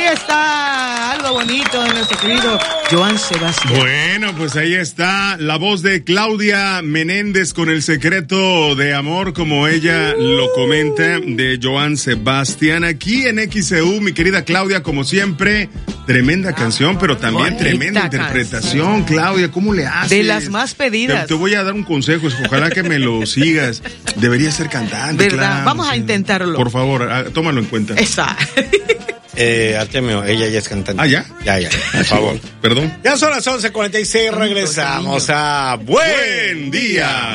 está algo bonito de nuestro querido Joan Sebastián. Bueno, pues ahí está la voz de Claudia Menéndez con El secreto de amor, como ella lo comenta, de Joan Sebastián. Aquí en XEU, mi querida Claudia, como siempre, tremenda canción, pero también tremenda interpretación. Claudia, ¿cómo le haces? De las más pedidas. Te voy a dar un consejo, ojalá que me lo sigas. Deberías ser cantante. ¿Verdad? Claro, vamos a intentarlo. Por favor, tómalo en cuenta. Exacto. Artemio, ella ya es cantante. ¿Ah, ya? Ya, por favor. Perdón. Ya son las 11:46, regresamos a Buen Día.